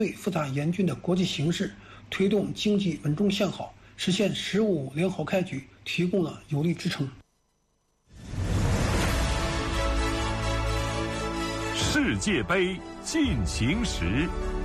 对复杂严峻的国际形势，推动经济稳中向好，实现“15良好开局”提供了有力支撑。 世界杯进行时，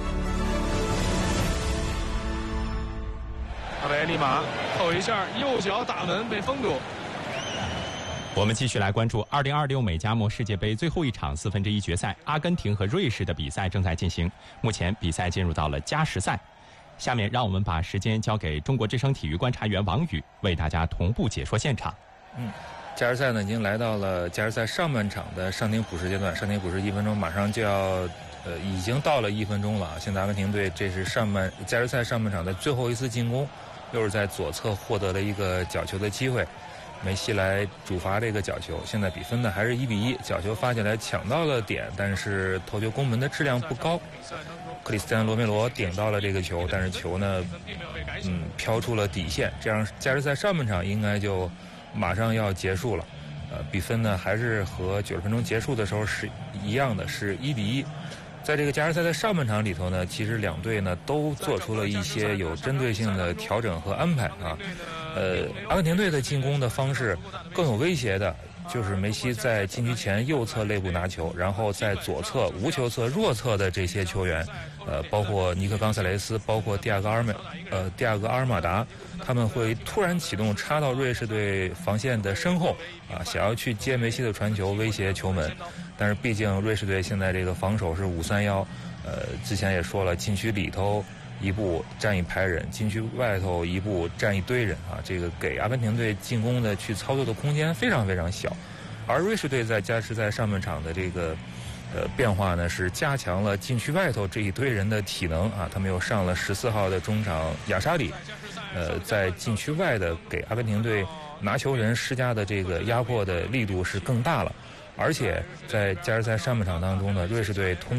阿维立马扣一下，右脚打门被封住。 我们继续来关注2026美加墨世界杯最后一场1/4决赛，阿根廷和瑞士的比赛正在进行。目前比赛进入到了加时赛。下面让我们把时间交给中国之声体育观察员王宇，为大家同步解说现场。 加时赛呢已经来到了加时赛上半场的上庭补时阶段，上庭补时1分钟马上就要已经到了1分钟了。现在阿根廷队这是加时赛上半场的最后一次进攻，又是在左侧获得了一个角球的机会，梅西来主罚这个角球。现在比分呢还是1-1，角球发起来抢到了点，但是头球攻门的质量不高。克里斯蒂安·罗梅罗顶到了这个球，但是球呢飘出了底线，这样加时赛上半场应该就马上要结束了。比分呢还是和90分钟结束的时候是一样的，是1-1。在这个加时赛的上半场里头呢，其实两队呢都做出了一些有针对性的调整和安排啊。阿根廷队的进攻的方式更有威胁的，就是梅西在禁区前右侧肋部拿球，然后在左侧无球侧弱侧的这些球员，包括尼克冈塞雷斯，包括第二个阿尔马达，他们会突然启动插到瑞士队防线的身后啊，想要去接梅西的传球，威胁球门。但是毕竟瑞士队现在这个防守是5-3-1，之前也说了，禁区里头一步站一排人，禁区外头一步站一堆人啊，这个给阿根廷队进攻的去操作的空间非常非常小。而瑞士队在加时赛上半场的这个变化呢，是加强了禁区外头这一堆人的体能啊，他们又上了14号的中场亚沙里，在禁区外的给阿根廷队拿球人施加的这个压迫的力度是更大了。而且在加时赛上半场当中呢，瑞士队通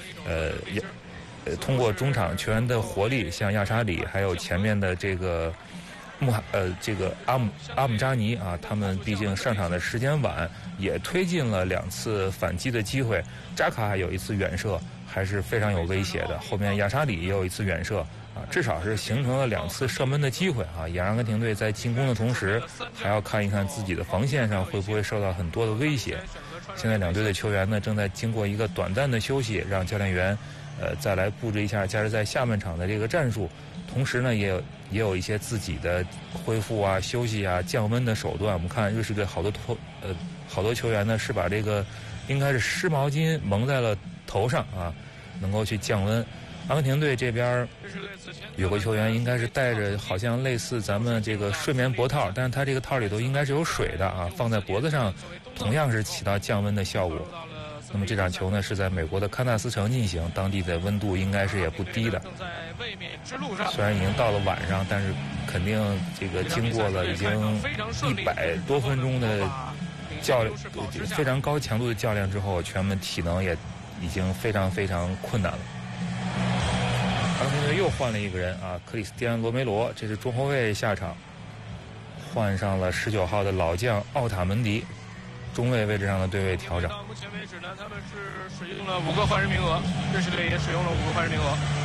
过中场球员的活力，像亚沙里还有前面的这个阿姆扎尼啊，他们毕竟上场的时间晚，也推进了2次反击的机会。扎卡有一次远射还是非常有威胁的，后面亚沙里也有一次远射啊，至少是形成了2次射门的机会啊，也让阿根廷队在进攻的同时，还要看一看自己的防线上会不会受到很多的威胁。现在两队的球员呢，正在经过一个短暂的休息，让教练员再来布置一下加时赛下半场的这个战术，同时呢也有一些自己的恢复啊、休息啊、降温的手段。我们看瑞士队好多球员呢是把这个应该是湿毛巾蒙在了头上啊，能够去降温。阿根廷队这边有个球员应该是带着好像类似咱们这个睡眠脖套，但是他这个套里头应该是有水的啊，放在脖子上同样是起到降温的效果。那么这场球呢是在美国的堪萨斯城进行，当地的温度应该是也不低的。虽然已经到了晚上，但是肯定这个经过了已经100多分钟的非常高强度的较量之后，球员们体能也已经非常非常困难了。阿根廷队又换了一个人啊，克里斯蒂安·罗梅罗，这是中后卫下场，换上了19号的老将奥塔门迪，中卫位置上的对位调整。 到目前为止呢，他们是使用了5个换人名额，瑞士队也使用了5个换人名额。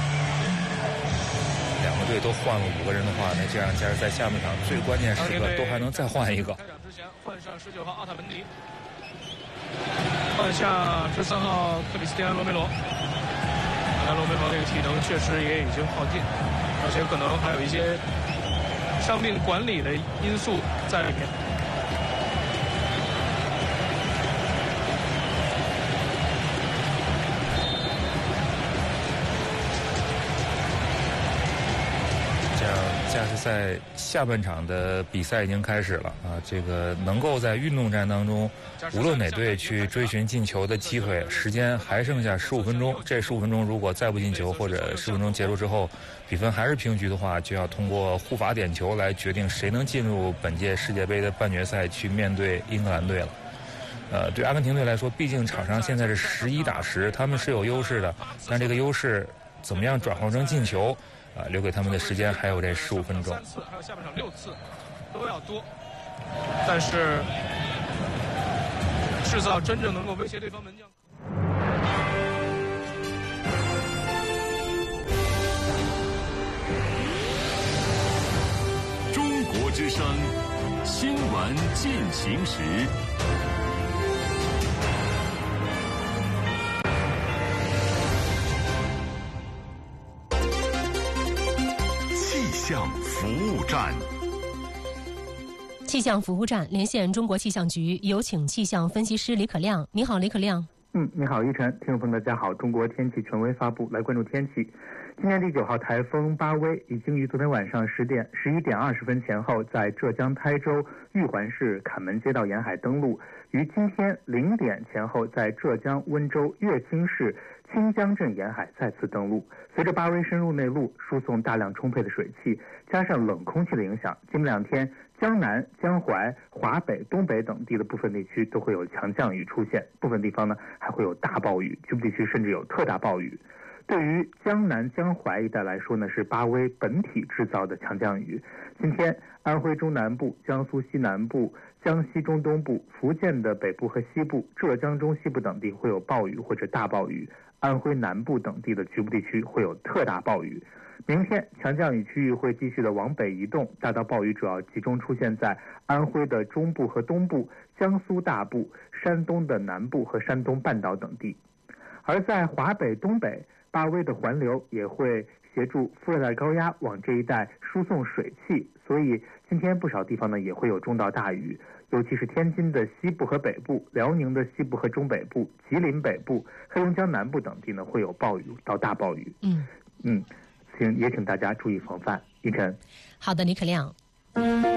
两个队都换了5个人的话，那这样加时赛下半场最关键时刻都还能再换一个。 开场之前换上19号奥塔门迪，换下13号克里斯蒂安·罗梅罗。罗梅罗这个体能确实也已经耗尽，而且可能还有一些伤病管理的因素在里面。 这样加时赛下半场的比赛已经开始了啊！这个能够在运动战当中，无论哪队去追寻进球的机会，时间还剩下15分钟。这15分钟如果再不进球，或者10分钟结束之后比分还是平局的话，就要通过互罚点球来决定谁能进入本届世界杯的半决赛去面对英格兰队了。对阿根廷队来说，毕竟场上现在是11打10，他们是有优势的，但这个优势怎么样转化成进球？留给他们的时间还有这15分钟， 还有下半场6次都要多，但是制造真正能够威胁对方门将。 声，新闻进行时。气象服务站。 气象服务站连线中国气象局，有请气象分析师李可亮。你好，李可亮。 你好，依晨，听众朋友大家好。中国天气权威发布，来关注天气。今年第9号台风巴威已经于昨天晚上11点20分前后，在浙江台州玉环市坎门街道沿海登陆，于今天0点前后在浙江温州乐清市清江镇沿海再次登陆。随着巴威深入内陆，输送大量充沛的水汽，加上冷空气的影响，今明2天江南、江淮、华北、东北等地的部分地区都会有强降雨出现，部分地方呢还会有大暴雨，局部地区甚至有特大暴雨。对于江南、江淮一带来说呢，是巴威本体制造的强降雨。今天安徽中南部、江苏西南部、江西中东部、福建的北部和西部、浙江中西部等地会有暴雨或者大暴雨，安徽南部等地的局部地区会有特大暴雨。明天强降雨区域会继续的往北移动，大到暴雨主要集中出现在安徽的中部和东部、江苏大部、山东的南部和山东半岛等地。而在华北、东北，巴威的环流也会协助副热带高压往这一带输送水汽，所以今天不少地方呢也会有中到大雨，尤其是天津的西部和北部、辽宁的西部和中北部、吉林北部、黑龙江南部等地呢会有暴雨到大暴雨。也请大家注意防范。依晨， 好的，李可亮。